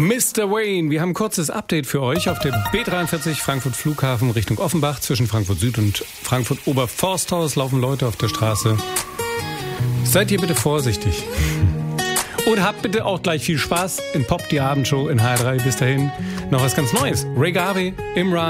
Mr. Wayne, wir haben ein kurzes Update für euch auf der B43 Frankfurt Flughafen Richtung Offenbach. Zwischen Frankfurt Süd und Frankfurt Oberforsthaus laufen Leute auf der Straße. Seid ihr bitte vorsichtig. Und habt bitte auch gleich viel Spaß in Pop, die Abendshow in HR3. Bis dahin noch was ganz Neues. Ray Garvey, Imran.